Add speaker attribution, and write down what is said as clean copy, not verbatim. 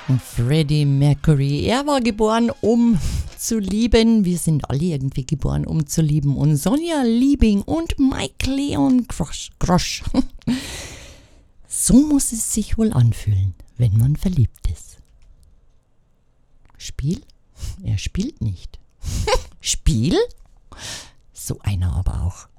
Speaker 1: Freddie Mercury, er war geboren, um zu lieben. Wir sind alle irgendwie geboren, um zu lieben. Und Sonja Liebing und Mike Leon Grosch. So muss es sich wohl anfühlen, wenn man verliebt ist. Spiel? Er spielt nicht. Spiel? So einer aber auch.